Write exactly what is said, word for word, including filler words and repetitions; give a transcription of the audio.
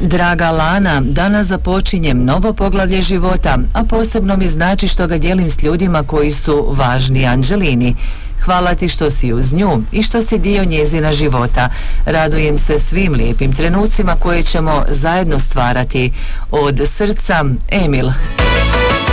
Draga Lana, danas započinjem novo poglavlje života, a posebno mi znači što ga dijelim s ljudima koji su važni Anđelini. Hvala ti što si uz nju i što si dio njezina života. Radujem se svim lijepim trenucima koje ćemo zajedno stvarati. Od srca, Emil.